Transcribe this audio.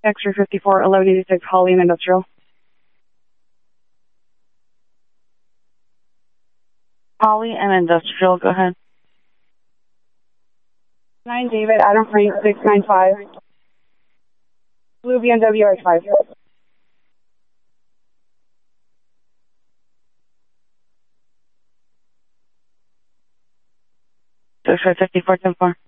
Extra 54, 1186, Holly and Industrial. Holly and Industrial, go ahead. 9 David, Adam Frank, 695. Blue BMW X5. Extra 54, 10-4.